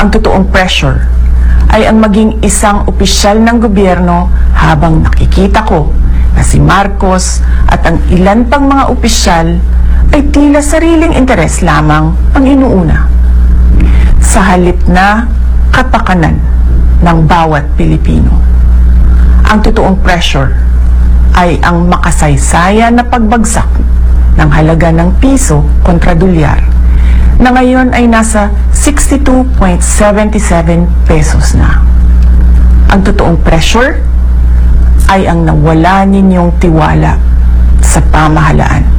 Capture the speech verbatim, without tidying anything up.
Ang totoong pressure ay ang maging isang opisyal ng gobyerno habang nakikita ko na si Marcos at ang ilan pang mga opisyal ay tila sariling interes lamang ang inuuna, sa halip na kapakanan ng bawat Pilipino. Ang totoong pressure ay ang makasaysayan na pagbagsak ng halaga ng piso kontra dolyar na ngayon ay nasa sixty-two point seven seven pesos na. Ang totoong pressure ay ang nawala ninyong tiwala sa pamahalaan.